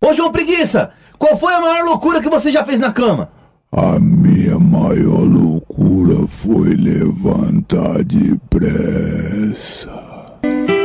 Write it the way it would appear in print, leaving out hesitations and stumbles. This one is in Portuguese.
Ô João Preguiça, qual foi a maior loucura que você já fez na cama? A minha maior loucura foi levantar depressa.